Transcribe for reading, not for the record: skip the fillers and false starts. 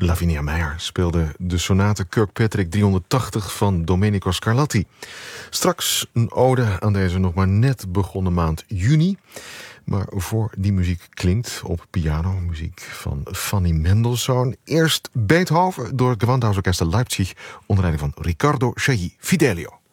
Lavinia Meijer speelde de sonate Kirkpatrick 380 van Domenico Scarlatti. Straks een ode aan deze nog maar net begonnen maand juni. Maar voor die muziek klinkt op piano muziek van Fanny Mendelssohn. Eerst Beethoven door het Gewandhausorchester Leipzig onder leiding van Riccardo Chailly Fidelio.